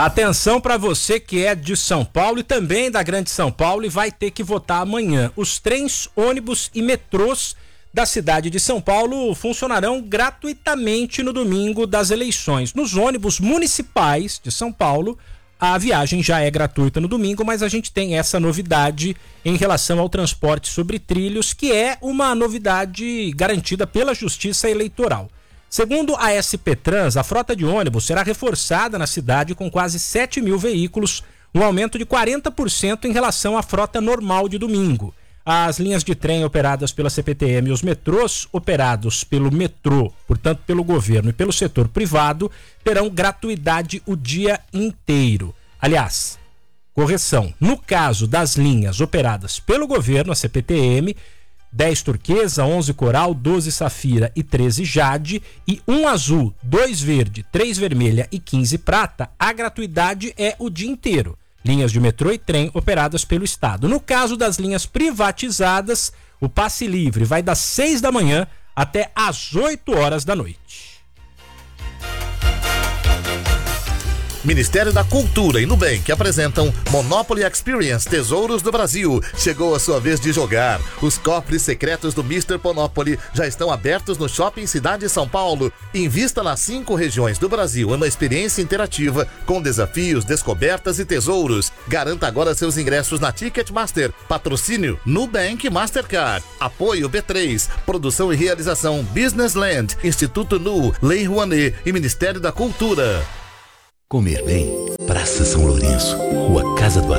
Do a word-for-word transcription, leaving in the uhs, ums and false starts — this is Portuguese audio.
Atenção para você que é de São Paulo e também da Grande São Paulo e vai ter que votar amanhã. Os trens, ônibus e metrôs da cidade de São Paulo funcionarão gratuitamente no domingo das eleições. Nos ônibus municipais de São Paulo, a viagem já é gratuita no domingo, mas a gente tem essa novidade em relação ao transporte sobre trilhos, que é uma novidade garantida pela Justiça Eleitoral. Segundo a S P Trans, a frota de ônibus será reforçada na cidade com quase sete mil veículos, um aumento de quarenta por cento em relação à frota normal de domingo. As linhas de trem operadas pela C P T M e os metrôs operados pelo metrô, portanto pelo governo e pelo setor privado, terão gratuidade o dia inteiro. Aliás, correção, no caso das linhas operadas pelo governo, a C P T M, dez turquesa, onze coral, doze safira e treze jade, e um azul, dois verde, três vermelha e quinze prata, a gratuidade é o dia inteiro. Linhas de metrô e trem operadas pelo Estado. No caso das linhas privatizadas, o passe livre vai das seis da manhã até às oito horas da noite. Ministério da Cultura e Nubank apresentam Monopoly Experience Tesouros do Brasil. Chegou a sua vez de jogar. Os cofres secretos do mister Monopoly já estão abertos no Shopping Cidade São Paulo. Invista nas cinco regiões do Brasil em uma experiência interativa com desafios, descobertas e tesouros. Garanta agora seus ingressos na Ticketmaster. Patrocínio Nubank Mastercard. Apoio B três. Produção e realização Businessland, Instituto Nu, Lei Rouanet e Ministério da Cultura. Comer bem, Praça São Lourenço, Rua Casa do